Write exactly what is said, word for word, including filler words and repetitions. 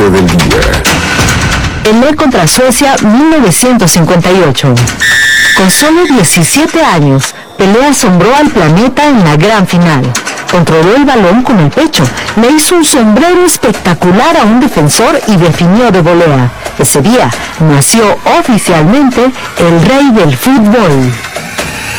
del día. Pelé contra Suecia mil novecientos cincuenta y ocho. Con solo diecisiete años, Pelé asombró al planeta en la gran final. Controló el balón con el pecho, le hizo un sombrero espectacular a un defensor y definió de volea. Ese día nació oficialmente el rey del fútbol.